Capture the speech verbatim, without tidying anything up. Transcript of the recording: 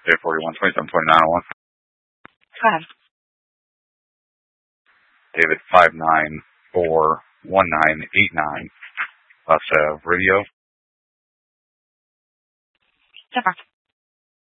J forty-one, twenty-seven, twenty-nine, oh one. Five. David, five nine four one nine eight nine. Let's have radio. Denver.